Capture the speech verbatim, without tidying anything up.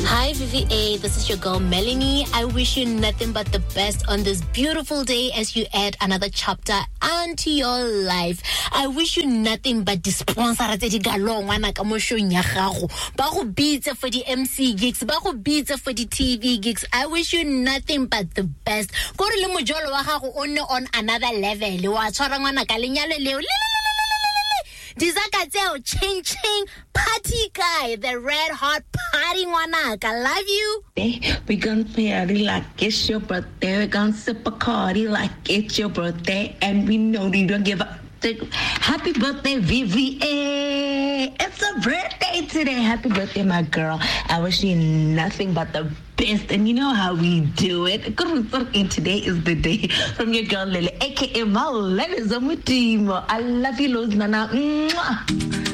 Hi, V V A. This is your girl, Melanie. I wish you nothing but the best on this beautiful day as you add another chapter onto your life. I wish you nothing but the sponsor tse di galong wana ka mo show nya gago. Ba go bitse for the M C gigs, ba go bitse for the T V gigs. I wish you nothing but the best. Go re le mojolo wa gago o ne on another level. Wa tshwara ngwana ka lenyalo leo. Dizakatseo ching ching party guy, the red hot party wanaka. I love you. We gonna party like it's your birthday. We gonna sip a cardi like it's your birthday, and we know you don't give a happy birthday, V V A. It's a birthday today. Happy birthday, my girl. I wish you nothing but the best, and you know how we do it. And today is the day from your girl Lily, aka my Lily Zamutimo. I love you, Luz Nana. Mwah.